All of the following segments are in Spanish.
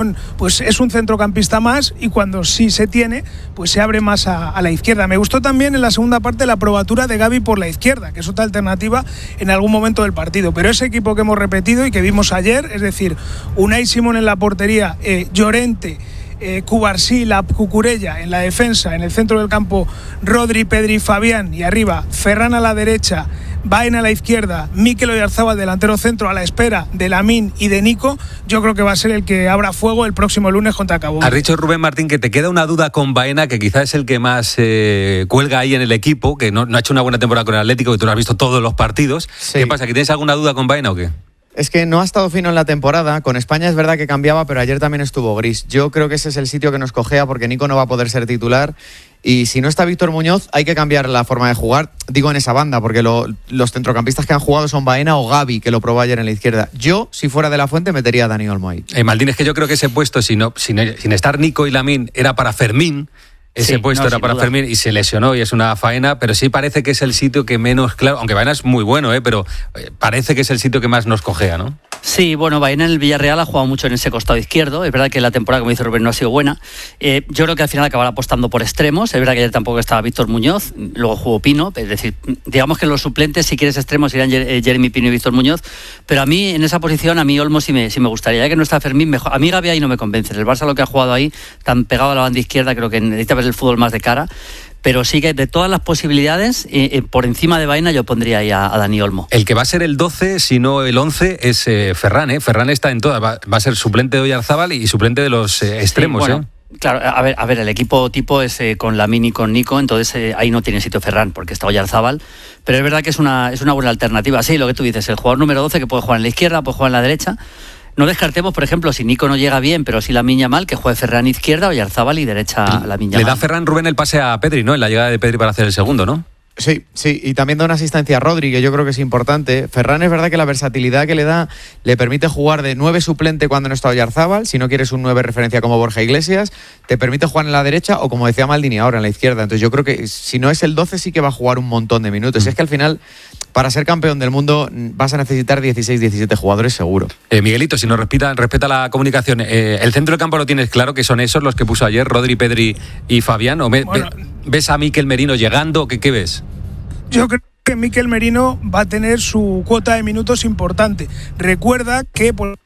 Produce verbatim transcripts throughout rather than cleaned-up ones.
pues es un centrocampista más y cuando sí se tiene, pues se abre más a, a la izquierda. Me gustó también en la segunda parte la probatura de Gavi por la izquierda, que es otra alternativa en algún momento del partido. Pero ese equipo que hemos repetido y que vimos ayer, es decir, Unai Simón en la portería, eh, Llorente, Eh, Cubarsí, la Cucurella en la defensa, en el centro del campo Rodri, Pedri, Fabián y arriba Ferran a la derecha, Baena a la izquierda, Mikel Oyarzabal delantero centro a la espera de Lamine y de Nico, yo creo que va a ser el que abra fuego el próximo lunes contra Cabo. Has dicho, Rubén Martín, que te queda una duda con Baena, que quizás es el que más eh, cuelga ahí en el equipo, que no, no ha hecho una buena temporada con el Atlético, que tú lo has visto todos los partidos. Sí. ¿Qué pasa? ¿Que tienes alguna duda con Baena o qué? Es que no ha estado fino en la temporada. Con España es verdad que cambiaba, pero ayer también estuvo gris. Yo creo que ese es el sitio que nos cojea porque Nico no va a poder ser titular. Y si no está Víctor Muñoz, hay que cambiar la forma de jugar. Digo en esa banda, porque lo, los centrocampistas que han jugado son Baena o Gavi, que lo probó ayer en la izquierda. Yo, si fuera de la Fuente, metería a Dani Olmo ahí. Eh, Maldín, es que yo creo que ese puesto, sin, no, sin, sin estar Nico y Lamine, era para Fermín. Ese sí, puesto no, era para duda. Fermín y se lesionó y es una faena, pero sí parece que es el sitio que menos, claro, aunque Baena es muy bueno, ¿eh? Pero parece que es el sitio que más nos cojea, ¿no? Sí, bueno, Baena en el Villarreal ha jugado mucho en ese costado izquierdo. Es verdad que la temporada, como dice Rubén, no ha sido buena. Eh, yo creo que al final acabará apostando por extremos. Es verdad que ayer tampoco estaba Víctor Muñoz, luego jugó Pino. Es decir, digamos que los suplentes, si quieres extremos, irán Jeremy Pino y Víctor Muñoz. Pero a mí, en esa posición, a mí Olmo sí me, sí me gustaría. Ya que no está Fermín, mejor. A mí Gavi ahí no me convence. El Barça lo que ha jugado ahí, tan pegado a la banda izquierda, creo que necesita ver el fútbol más de cara. Pero sí que de todas las posibilidades, eh, eh, por encima de Baena yo pondría ahí a, a Dani Olmo. El que va a ser el doce, si no el once, es eh, Ferran. ¿eh? Ferran está en todas. Va, va a ser suplente de Oyarzabal y suplente de los eh, extremos. Sí, bueno. ¿eh? Claro, a ver, a ver, el equipo tipo es eh, con Lamine y con Nico, entonces eh, ahí no tiene sitio Ferran, porque está Oyarzabal, pero es verdad que es una, es una buena alternativa. Sí, lo que tú dices, el jugador número doce que puede jugar en la izquierda, puede jugar en la derecha. No descartemos, por ejemplo, si Nico no llega bien, pero si Lamine Yamal, que juegue Ferran izquierda, Oyarzabal y derecha Lamine Yamal. Le da Ferran, Rubén, el pase a Pedri, ¿no? En la llegada de Pedri para hacer el segundo, ¿no? Sí, sí, y también da una asistencia a Rodri, que yo creo que es importante. Ferran es verdad que la versatilidad que le da le permite jugar de nueve suplente cuando no está Oyarzabal, si no quieres un nueve referencia como Borja Iglesias, te permite jugar en la derecha o como decía Maldini ahora, en la izquierda. Entonces yo creo que si no es el doce sí que va a jugar un montón de minutos. Mm. Y es que al final, para ser campeón del mundo vas a necesitar dieciséis, diecisiete jugadores seguro. Eh, Miguelito, si nos respeta, respeta la comunicación, eh, ¿el centro del campo lo tienes claro que son esos los que puso ayer Rodri, Pedri y Fabián? ¿O me, bueno, ves a Mikel Merino llegando? ¿Qué, qué ves? Yo creo que Mikel Merino va a tener su cuota de minutos importante. Recuerda que por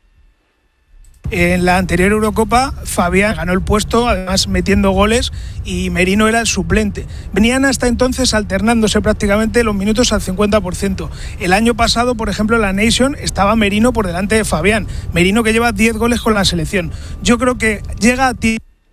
en la anterior Eurocopa Fabián ganó el puesto, además metiendo goles, y Merino era el suplente. Venían hasta entonces alternándose prácticamente los minutos al cincuenta por ciento. El año pasado, por ejemplo, en la Nation estaba Merino por delante de Fabián. Merino que lleva diez goles con la selección. Yo creo que llega a ti.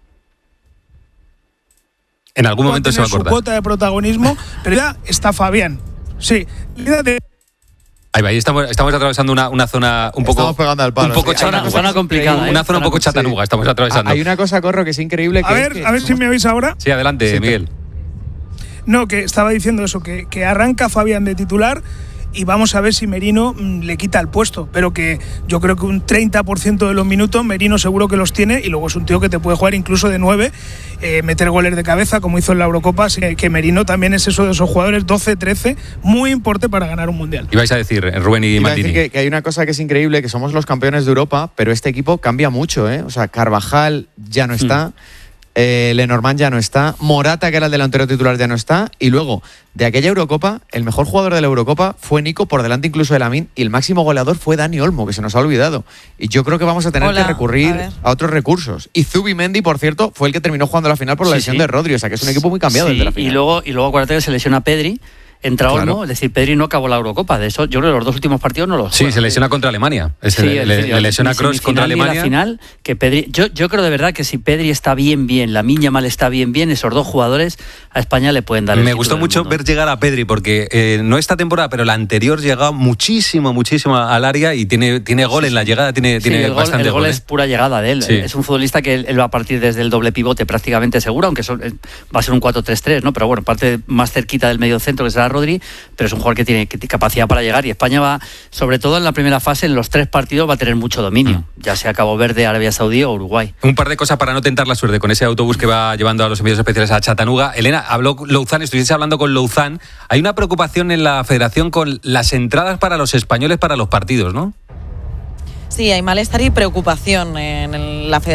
En algún momento se va a acordar. Su cuota de protagonismo, pero ya está Fabián. Sí, de... Ahí va, ahí estamos, estamos atravesando una, una zona un poco, estamos pegando al palo, un poco sí. chatanuga. Zona complicada, ¿eh? Una zona un poco chatanuga, sí. Estamos atravesando. Hay una cosa, Corro, que es increíble. Que a ver, es que a ver somos... si me oís ahora. Sí, adelante, sí, Miguel. No, que estaba diciendo eso, que, que arranca Fabián de titular y vamos a ver si Merino mmm, le quita el puesto, pero que yo creo que un treinta por ciento de los minutos Merino seguro que los tiene, y luego es un tío que te puede jugar incluso de nueve, eh, meter goles de cabeza como hizo en la Eurocopa, así que Merino también es eso de esos jugadores doce trece, muy importante para ganar un mundial. Y vais a decir, Rubén y Iba Maldini. A decir que, que hay una cosa que es increíble, que somos los campeones de Europa, pero este equipo cambia mucho, ¿eh? O sea, Carvajal ya no está, hmm. eh, Lenormand ya no está, Morata, que era el delantero titular, ya no está, y luego de aquella Eurocopa, el mejor jugador de la Eurocopa fue Nico, por delante incluso de Lamine, y el máximo goleador fue Dani Olmo, que se nos ha olvidado. Y yo creo que vamos a tener Hola, que recurrir a, a otros recursos. Y Zubimendi, por cierto, fue el que terminó jugando la final por la sí, lesión sí. de Rodri, o sea que es un equipo muy cambiado sí, desde la final. Y luego, y luego acuérdate que se lesiona Pedri, entra Olmo, claro. Es decir, Pedri no acabó la Eurocopa, de eso yo creo que los dos últimos partidos no los Sí, juega. Se lesiona contra Alemania, es sí, el, le, le lesiona a Kroos contra Alemania. La final, que Pedri, yo, yo creo de verdad que si Pedri está bien, bien, Lamine Yamal está bien, bien, esos dos jugadores a España le pueden dar el Me gustó mucho ver llegar a Pedri, porque eh, no esta temporada, pero la anterior llegaba muchísimo, muchísimo al área y tiene, tiene gol sí, en la llegada, tiene, sí, tiene el bastante gol. El gol gol, es pura llegada de él, sí. Es un futbolista que él, él va a partir desde el doble pivote prácticamente seguro, aunque son, va a ser un cuatro tres tres, ¿no? Pero bueno, parte más cerquita del medio centro, que será Rodri, pero es un jugador que tiene, que tiene capacidad para llegar, y España va, sobre todo en la primera fase, en los tres partidos va a tener mucho dominio, mm. ya sea Cabo Verde, Arabia Saudí o Uruguay. Un par de cosas para no tentar la suerte con ese autobús que va llevando a los enviados especiales a Chattanooga. Elena, habló Louzán, estuviste hablando con Louzán. Hay una preocupación en la federación con las entradas para los españoles para los partidos, ¿no? Sí, hay malestar y preocupación en la federación.